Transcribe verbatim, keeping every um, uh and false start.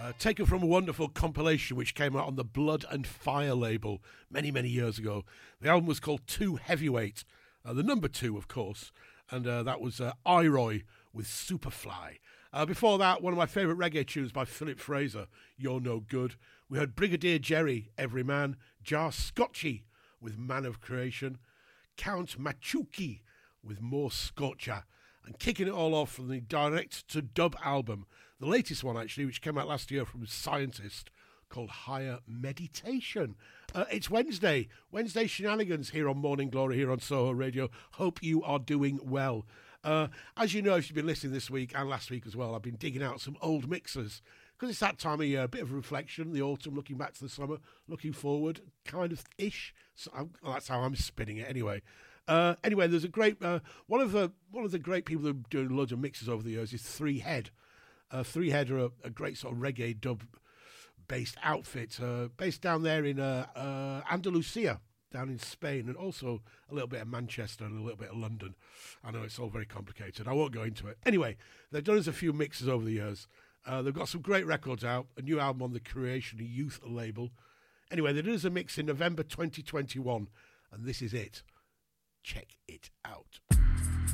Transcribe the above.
Uh, taken from a wonderful compilation which came out on the Blood and Fire label many, many years ago. The album was called Two Heavyweight, uh, the number two, of course, and uh, that was uh, Iroy with Superfly. Uh, before that, one of my favourite reggae tunes by Philip Fraser, You're No Good. We heard Brigadier Jerry, Every Man, Jar Scotchy with Man of Creation, Count Machuki with More Scorcher, and kicking it all off from the direct-to-dub album, the latest one, actually, which came out last year from Scientist, called Higher Meditation. Uh, it's Wednesday. Wednesday shenanigans here on Morning Glory, here on Soho Radio. Hope you are doing well. Uh, as you know, if you've been listening this week and last week as well, I've been digging out some old mixers, because it's that time of year, a bit of reflection, the autumn, looking back to the summer, looking forward, kind of ish. So I'm, well, that's how I'm spinning it anyway. Uh, anyway, there's a great uh, one of the one of the great people who are doing loads of mixes over the years is Three Head. Uh, Three Head are a, a great sort of reggae dub based outfit, uh, based down there in uh, uh, Andalusia, down in Spain, and also a little bit of Manchester and a little bit of London. I know it's all very complicated. I won't go into it. Anyway, they've done us a few mixes over the years. Uh, they've got some great records out, a new album on the Creation Youth label. Anyway, they did us a mix in November twenty twenty-one, and this is it. Check it out.